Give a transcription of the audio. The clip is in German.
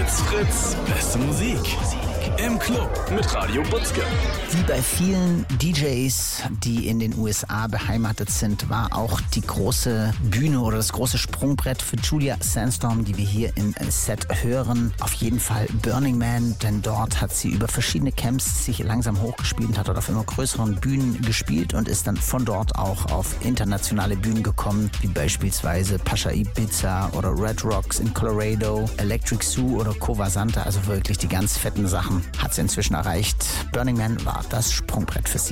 Fritz, Fritz, beste Musik. Im Club mit Radio Butzke. Wie bei vielen DJs, die in den USA beheimatet sind, war auch die große Bühne oder das große Sprungbrett für Julia Sandstorm, die wir hier im Set hören, auf jeden Fall Burning Man, denn dort hat sie über verschiedene Camps sich langsam hochgespielt und hat dort auf immer größeren Bühnen gespielt und ist dann von dort auch auf internationale Bühnen gekommen, wie beispielsweise Pacha Ibiza oder Red Rocks in Colorado, Electric Zoo oder Cova Santa, also wirklich die ganz fetten Sachen hat sie inzwischen erreicht. Burning Man war das Sprungbrett für sie.